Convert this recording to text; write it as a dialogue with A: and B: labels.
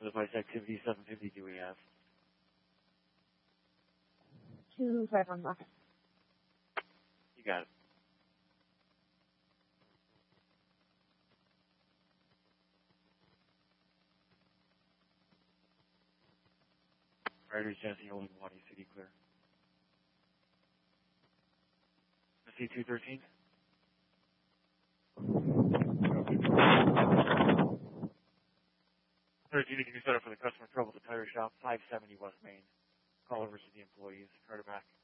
A: For the device activity 750 do we have?
B: 251 left.
A: You got it. Riders Genesee holding 1, ECD clear. C213? Can you set up for the customer trouble at the tire shop, 570 West Main. Call over to the employees, card it back.